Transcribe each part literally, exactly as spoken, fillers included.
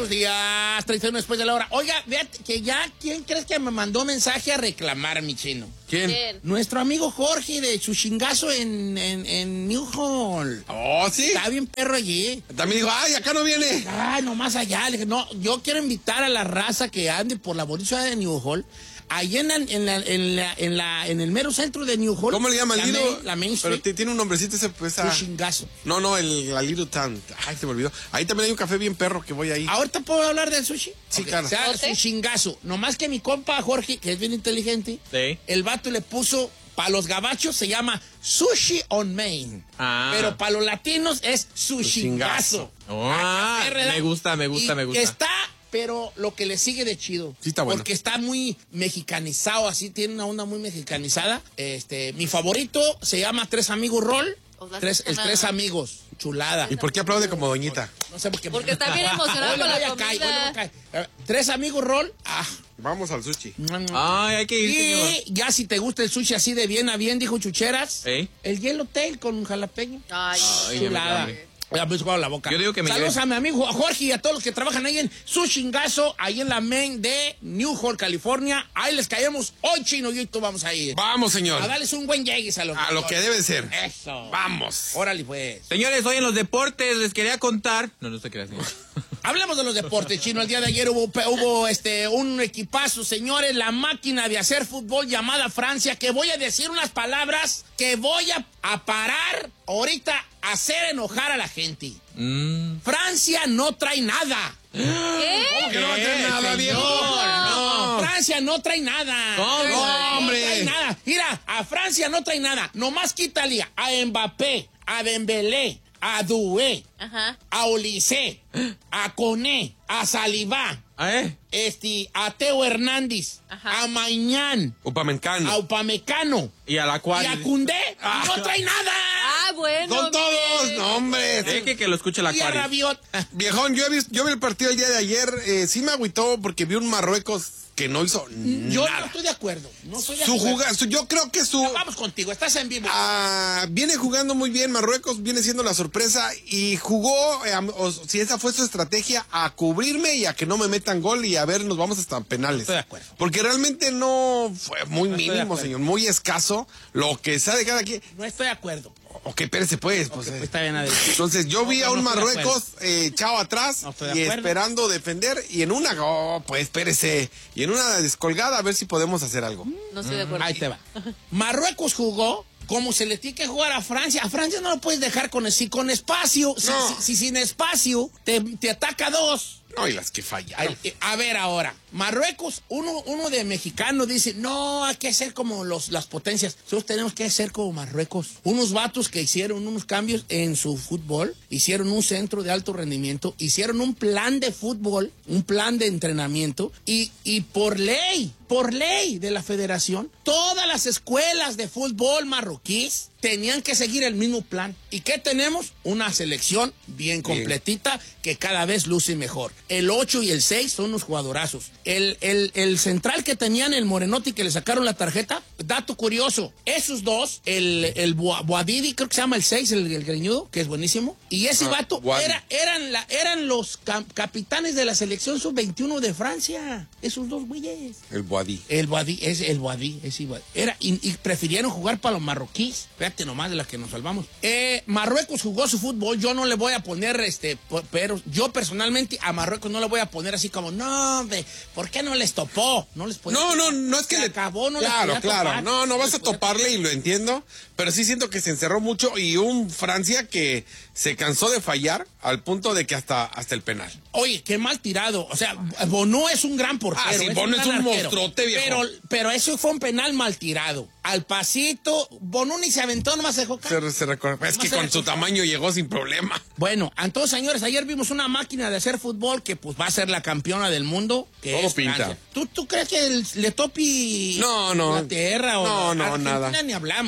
días, treinta y uno después de la hora. Oiga, fíjate que ya, ¿quién crees que me mandó mensaje a reclamar, mi chino? ¿Quién? ¿Quién? Nuestro amigo Jorge de su chingazo en, en, en New Hall. Oh, sí. Está bien perro allí. También dijo, ay, acá no viene. Ay, no más allá. Le dije, no, yo quiero invitar a la raza que ande por la bonita ciudad de New Hall. Ahí en, la, en, la, en, la, en, la, en el mero centro de New Hall. ¿Cómo le llaman? La Little... Main, la Main Street. Pero tiene un nombrecito ese, pues. Su A... chingazo. No, no, el, la Little Town. Ay, se me olvidó. Ahí también hay un café bien perro que voy ahí. ¿Ahorita puedo hablar del sushi? Sí, Okay. claro. O sea, ¿Okay? su chingazo. Nomás que mi compa Jorge, que es bien inteligente, Sí. el vato le puso, para los gabachos se llama Sushi on Main. Ah. Pero para los latinos es su chingazo. Ah, ¿verdad? me gusta, me gusta, Y me gusta. Está, pero lo que le sigue de chido. Sí, está bueno. Porque está muy mexicanizado, así, tiene una onda muy mexicanizada. Este, mi favorito se llama Tres Amigos Roll. O sea, Tres, el nada. Tres Amigos. Chulada. ¿Y por qué aplaude como doñita? No sé por qué. Porque está bien emocionado Hoy le con la voy a caer, comida. hoy le voy a caer. Eh, Tres Amigos Roll. Ah. Vamos al sushi. Ay, hay que ir, señor. Y ya si te gusta el sushi así de bien a bien, dijo Chucheras. ¿Eh? El Yellowtail con jalapeño. Ay, Ay, ya me Chulada. dio Ya me he jugado la boca. Yo digo que me Saludos lleve. a mi amigo Jorge y a todos los que trabajan ahí en su chingazo, ahí en la main de New Hall, California. Ahí les caemos hoy, Chino, y hoy tú vamos a ir. Vamos, señor. A darles un buen llegues a los A lo que debe ser. Eso. Vamos. Órale, pues. Señores, hoy en los deportes les quería contar. No, no te creas, señor. Hablemos de los deportes, Chino. El día de ayer hubo, hubo este, un equipazo, señores, la máquina de hacer fútbol llamada Francia, que voy a decir unas palabras que voy a, a parar ahorita a hacer enojar a la gente. Mm. Francia no trae nada. ¿Qué? ¿Cómo que no va a tener nada, señor? viejo? No, Francia no trae nada. ¿Cómo? No, hombre. No trae nada. Mira, a Francia no trae nada. Nomás quítale a Mbappé, a Dembélé, a Doué, Ajá. a Olise, a Coné, a Saliba, ¿Eh? este, a Teo Hernández, Ajá. a Mañán, Upamecano. a Upamecano Y a la y cual. a Cundé. y no trae nada. Ah, bueno. Son todos, bien. no, hombre. Deje que lo escuche la Y a cual. Rabiot. Viejón, yo, he visto, yo vi el partido el día de ayer. Eh, sí me agüitó porque vi un Marruecos que no hizo Yo nada. no estoy de acuerdo. No estoy de Su acuerdo. juga- su- yo creo que su... Vamos contigo, estás en vivo. Ah, viene jugando muy bien Marruecos, viene siendo la sorpresa y jugó, eh, o, si esa fue su estrategia, a cubrirme y a que no me metan gol y a ver, nos vamos hasta penales. Estoy de acuerdo. Porque realmente no fue muy No estoy de mínimo, acuerdo. señor, muy escaso lo que sabe cada quien. No estoy de acuerdo. Ok, espérese pues. pues, Ok, eh. pues está bien, Adel. Entonces yo vi No, a no un estoy de Marruecos eh, echado atrás No estoy de y acuerdo. esperando defender y en una, oh, pues espérese, y en una descolgada a ver si podemos hacer algo. No estoy de acuerdo. Ahí te va. Marruecos jugó como se le tiene que jugar a Francia. A Francia no lo puedes dejar con, si con espacio. Si, No. si- si sin espacio te, te ataca dos. No, y las que fallaron. Ay, A ver ahora, Marruecos, uno, uno de mexicano dice, no, hay que ser como los, las potencias. Nosotros tenemos que ser como Marruecos. Unos vatos que hicieron unos cambios en su fútbol, hicieron un centro de alto rendimiento, hicieron un plan de fútbol, un plan de entrenamiento, y, y por ley, por ley de la federación, todas las escuelas de fútbol marroquíes tenían que seguir el mismo plan. ¿Y qué tenemos? Una selección bien completita que cada vez luce mejor. El ocho y el seis son unos jugadorazos. El, el, el central que tenían, el Morenotti, que le sacaron la tarjeta, dato curioso, esos dos, el, el Boa- Boadidi, creo que se llama el seis, el, el greñudo, que es buenísimo, y ese Ah, vato Boadi. era, eran, la, eran los cap- capitanes de la selección sub veintiuno de Francia. Esos dos güeyes. El Boadí. El Boadí, es el Boadí, es igual. Era, y, y prefirieron jugar para los marroquíes. Fíjate nomás de las que nos salvamos. Eh, Marruecos jugó su fútbol. Yo no le voy a poner, este, po- pero yo personalmente a Marruecos no le voy a poner así como, no, hombre, ¿por qué no les topó? No les podía No, no, topar. no es que Se le acabó, no les Claro, podía claro. topar. No, no vas les a podía toparle y lo entiendo, pero sí siento que se encerró mucho y un Francia que se cansó de fallar al punto de que hasta, hasta el penal. Oye, qué mal tirado. O sea, Bono es un gran portero. Ah, sí, Bono es gran un arquero. monstruote, viejo. Pero, pero eso fue un penal mal tirado. Al pasito, Bono ni se aventó, nomás se dejó caer. Se, se recuerda. Es No que se con le su escucha. tamaño llegó sin problema. Bueno, entonces, señores, ayer vimos una máquina de hacer fútbol que pues va a ser la campeona del mundo, que Todo es pinta. Francia. ¿Tú, ¿Tú crees que el, le topi No, no. Inglaterra o No, no, Argentina nada. ni hablamos?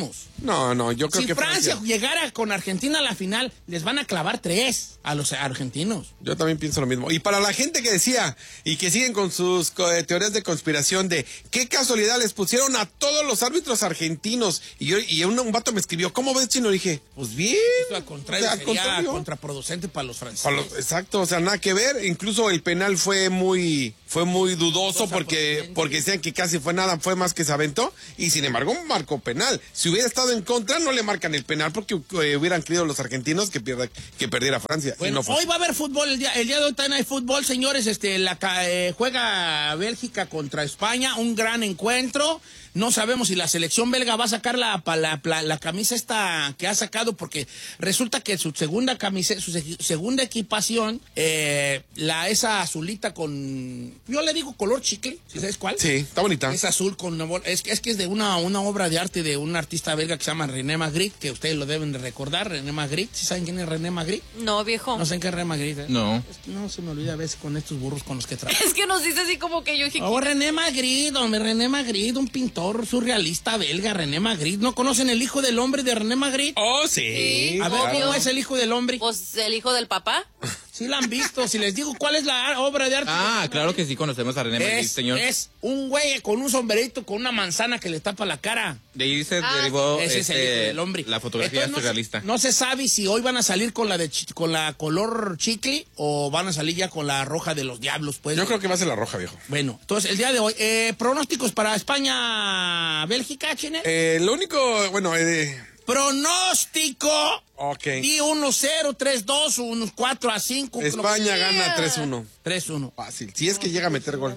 No, no, yo creo Si que Francia, Francia. llegara con Argentina a la final, les van a clavar tres a los argentinos. Yo también pienso lo mismo. Y para la gente que decía y que siguen con sus co- eh, teorías de conspiración de qué casualidad les pusieron a todos los árbitros argentinos. Y yo y un, un vato me escribió, ¿cómo ves, Chino? Le dije, pues bien. Eso al contrario O sea, al sería contrario. contraproducente para los franceses. Para los- exacto, o sea, nada que ver. Incluso el penal fue muy, fue muy dudoso porque, porque decían que casi fue nada, fue más que se aventó. Y sin embargo, marcó penal. Si hubiera estado en contra, no le marcan el penal porque eh, hubieran creído los argentinos que, pierda, que perdiera Francia. Y Bueno, no fue hoy así. va a haber fútbol, el día, el día de hoy también hay fútbol, señores. Este, la ca- eh, juega Bélgica contra España, un gran encuentro. No sabemos si la selección belga va a sacar la, pa- la, la, la camisa esta que ha sacado, porque resulta que su segunda camisa, su se- segunda equipación, eh, la esa azulita con, yo le digo color chicle, ¿sí sabes cuál? Sí, está bonita. Es azul con una bola. Es, es que es de una, una obra de arte de un artista belga que se llama René Magritte, que ustedes lo deben de recordar, René Magritte. ¿Sí saben quién es René Magritte? No, viejo. No sé en qué René Magritte. ¿eh? No. No se me olvida a veces con estos burros con los que trabajo. Es que nos dice así como que yo dije. Oh, René Magritte, hombre, René Magritte, un pintor surrealista belga, René Magritte. ¿No conocen el hijo del hombre de René Magritte? Oh, sí. Sí. A ver, obvio. ¿cómo es el hijo del hombre? Pues el hijo del papá. Sí la han visto. Si les digo cuál es la obra de arte. Ah, claro que sí conocemos a René Magritte, Es, señor. es un güey con un sombrerito con una manzana que le tapa la cara. De ahí se Ah, derivó Ese es el este, hijo del hombre. la fotografía Entonces, no se- surrealista. No se sabe si hoy van a salir con la de chi- con la color chicle o van a salir ya con la roja de los diablos, pues. Yo creo que va a ser la roja, viejo. Bueno, entonces el día de hoy, eh, pronósticos para España, Bélgica, Chinel. Eh, lo único, bueno, eh, Pronóstico. ok. Di uno cero, tres dos, unos cuatro a cinco. España gana tres uno. tres uno. Fácil. Si es que llega a meter gol.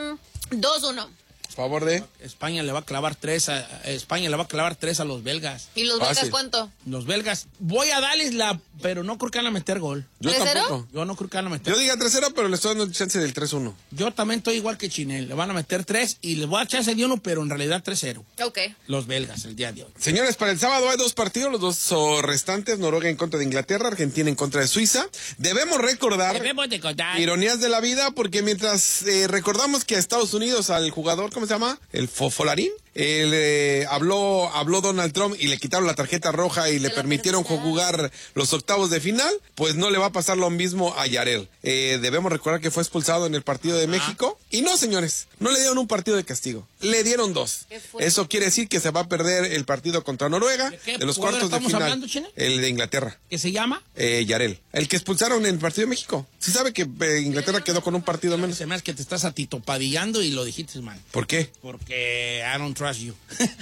dos uno. Favor de. España le va a clavar tres a, España le va a clavar tres a los belgas. ¿Y los Fácil. belgas cuánto? Los belgas, voy a darles la, pero no creo que van a meter gol. Yo ¿tres cero? tampoco. Yo no creo que van a meter. Yo diga tres cero, pero le estoy dando chance del tres uno. Yo también estoy igual que Chinel. Le van a meter tres y les voy a echar ese de uno, pero en realidad tres cero. Ok. Los belgas el día de hoy. Señores, para el sábado hay dos partidos, los dos oh, restantes, Noruega en contra de Inglaterra, Argentina en contra de Suiza. Debemos recordar, Debemos de contar. ironías de la vida, porque mientras eh, recordamos que a Estados Unidos, al jugador, ¿cómo se llama? El Fofolarín, él, eh, habló, habló Donald Trump y le quitaron la tarjeta roja y le la permitieron tercera. jugar los octavos de final, pues no le va a pasar lo mismo a Yarel. Eh, debemos recordar que fue expulsado en el partido de México. Y no, señores, no le dieron un partido de castigo, le dieron dos. ¿Qué fue? Eso quiere decir que se va a perder el partido contra Noruega ¿De qué de los jugador cuartos de estamos final. hablando, Chino? El de Inglaterra. ¿Qué se llama? Eh, Yarel, el que expulsaron en el partido de México. Sí sabe que eh, Inglaterra quedó con un partido menos. Se me hace que te estás atitopadillando y lo dijiste mal. ¿Por qué? Porque I don't trust you.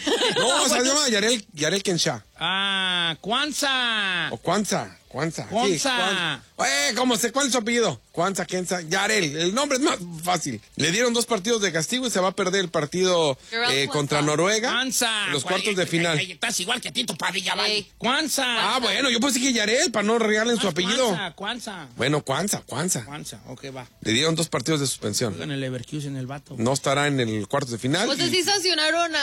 No, se llama Yarel, Yarel Kensha. Ah, Kwanzaa. O Kwanzaa. Kwanzaa. Sí, Kwanzaa. Kwan- Eh, ¿cómo sé cuál es su apellido? Kwanzaa, Kenza, Yarel. El nombre es más fácil. Le dieron dos partidos de castigo y se va a perder el partido Yarel eh, Kwanzaa. contra Noruega Kwanzaa. en los Güey, cuartos de ay, final. ay, Estás igual que Tito Padilla, vale. Ey. Kwanzaa. Ah, bueno, yo pensé que Yarel, para no regalen su apellido. Kwanzaa, Kwanzaa. Bueno, Kwanzaa, Kwanzaa. Kwanzaa, ok, va. Le dieron dos partidos de suspensión. En el Leverkusen, el vato. No estará en el cuartos de final. Pues y- sí sancionaron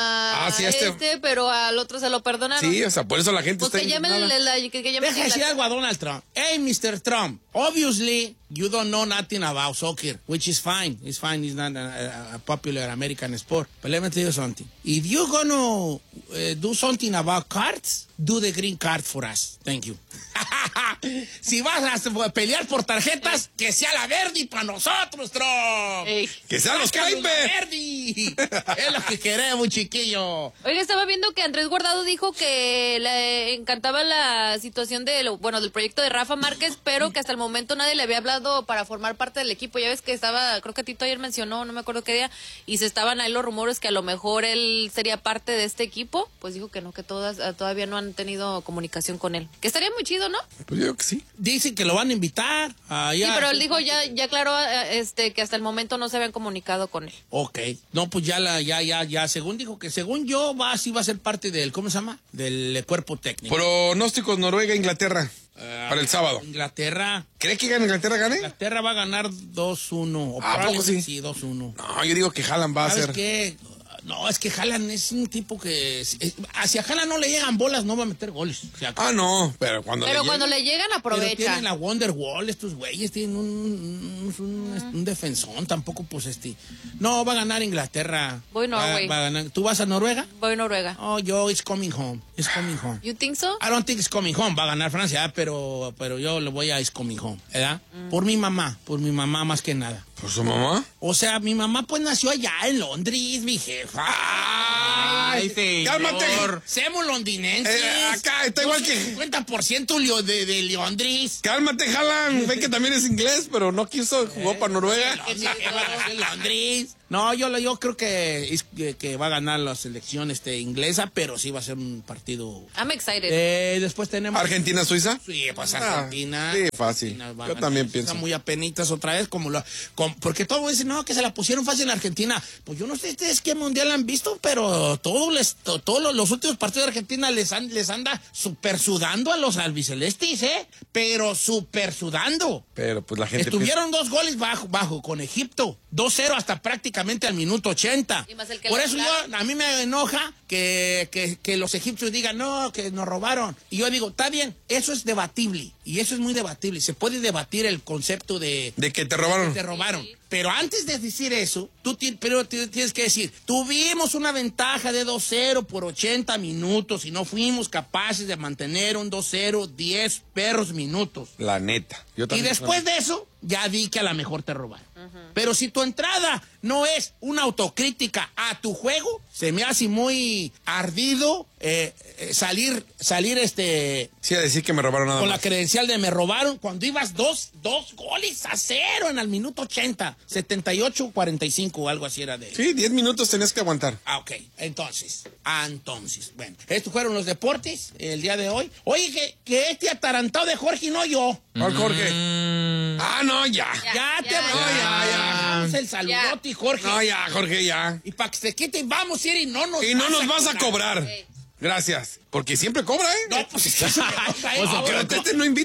a Ah, sí, este, este- pero al otro se lo perdonaron. Sí, o sea, por eso la gente Pues está que llamen indignada. el- el- que, que llamen Deja de la- decir algo a Donald Trump. Hey, mister Trump, obviously you don't know nothing about soccer, which is fine. It's fine. It's not a, a- a popular American sport. But let me tell you something. If you're gonna uh, do something about cards, do the green card for us. Thank you. Si vas a pelear por tarjetas, que sea la verde para nosotros, Trump. Ey. ¡Que sean los Sácanos la Caipe! verde. Es lo que queremos, chiquillo. Oiga, estaba viendo que Andrés Guardado dijo que le encantaba la situación de lo- bueno, del proyecto de Rafa Márquez, pero que hasta el momento nadie le había hablado para formar parte del equipo. Ya ves que estaba, creo que Tito ayer mencionó, no me acuerdo qué día, y se estaban ahí los rumores que a lo mejor él sería parte de este equipo. Pues dijo que no, que todas eh, todavía no han tenido comunicación con él. Que estaría muy chido, ¿no? Pues yo creo que sí. Dicen que lo van a invitar. allá. Sí, pero él dijo ya, ya aclaró eh, este, que hasta el momento no se habían comunicado con él. Ok. No, pues ya, la, ya, ya, ya. Según dijo que, según yo, va, sí va a ser parte del, ¿cómo se llama? Del eh, cuerpo técnico. Pronósticos Noruega-Inglaterra Ah, para el sábado. Inglaterra. ¿Cree que gane Inglaterra gane? Inglaterra va a ganar dos uno. O ¿A poco probablemente sí? sí, dos uno. No, yo digo que Haaland va a ¿Sabes ser. qué? No, es que Haaland es un tipo que... es- hacia Haaland no le llegan bolas, no va a meter goles. O sea, Ah, no, pero cuando Pero le cuando llega- le llegan, pero aprovecha. tienen la Wonderwall, estos güeyes tienen un, un, un, un defensón, tampoco pues este... No, va a ganar Inglaterra. Voy Norway. Va, va a ganar. ¿Tú vas a Noruega? Voy a Noruega. Oh, yo, it's coming home, it's coming home. You think so? I don't think it's coming home, va a ganar Francia, pero, pero yo le voy a it's coming home, ¿verdad? Mm. Por mi mamá, por mi mamá más que nada. ¿Por su mamá? O sea, mi mamá pues nació allá en Londres, mi jefa. Ay, señor. Cálmate. Seamos londinenses. Eh, acá está Yo igual soy que- cincuenta por ciento leo- de, de Londres. Cálmate, Haaland. Ve que también es inglés, pero no quiso, jugó para Noruega. Mi jefa nació en Londres. No, yo, yo creo que, es- que, que va a ganar la selección este, inglesa, pero sí va a ser un partido. I'm excited. Eh, después tenemos. ¿Argentina-Suiza? Sí, pues Ah, Argentina. sí, fácil. Argentina va a Yo ganar. también Está pienso. muy apenitas otra vez, como lo, com- porque todos dicen, no, que se la pusieron fácil en Argentina. Pues yo no sé ustedes qué mundial han visto, pero todos les, to- todos los, los últimos partidos de Argentina les, han- les anda super sudando a los albicelestes, ¿eh? Pero super sudando. Pero pues la gente... Estuvieron dos goles bajo, bajo con Egipto. dos cero hasta prácticamente al minuto ochenta. Y más el que Por le eso anularon. yo, a mí me enoja que, que, que los egipcios digan, no, que nos robaron. Y yo digo, está bien, eso es debatible. Y eso es muy debatible. Se puede debatir el concepto de... De que te robaron. Te robaron. Pero antes de decir eso, tú ti- pero ti- tienes que decir, tuvimos una ventaja de dos cero por ochenta minutos y no fuimos capaces de mantener un dos cero diez perros minutos. La neta. Yo Y también- después de eso, ya di que a lo mejor te robaron. Pero si tu entrada no es una autocrítica a tu juego, se me hace muy ardido eh, eh, salir, salir este Sí, a decir que me robaron nada con la más. credencial de me robaron cuando ibas dos, dos goles a cero en el minuto ochenta, setenta y ocho cuarenta y cinco o algo así era de... Sí, diez minutos tenías que aguantar. Ah, ok. Entonces, ah, entonces, bueno, estos fueron los deportes el día de hoy. Oye, que, que este atarantado de Jorge, no yo. ¿Cuál, Jorge? Mm, Ah, no, ya. Ya, Ya, te ya, vas. ya, ya. Vamos el saludote, Jorge. No, ya, Jorge, ya. Y para que se quite, vamos a ir y no nos Y no vas nos vas a cobrar. Sí. Gracias. Porque siempre cobra, ¿eh? No, pues es que se me enoja, ¿eh? Pero Ahora, este no invita.